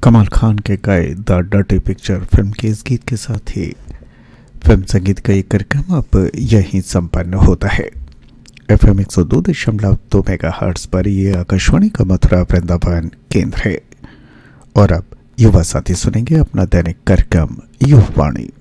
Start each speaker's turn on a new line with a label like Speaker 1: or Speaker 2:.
Speaker 1: कमाल खान के गाए द डर्टी पिक्चर फिल्म के इस गीत के साथ ही फिल्म संगीत का ये कार्यक्रम अब यहीं संपन्न होता है। FM 102.2 मेगाहर्ट्ज पर ये आकाशवाणी का मथुरा वृंदावन केंद्र है। और अब युवा साथी सुनेंगे अपना दैनिक कार्यक्रम युवा वाणी।